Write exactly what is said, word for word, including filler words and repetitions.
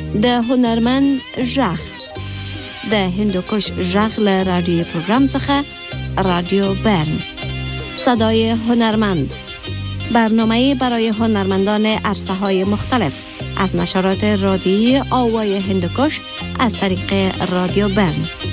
ده هنرمند ژغ ده هندوکش ژغ ل رادیوی پروگرام څخه رادیو برن. صدای هنرمند، برنامه برای هنرمندان عرصه های مختلف از نشرات رادیویی آوای هندوکش از طریق رادیو برن.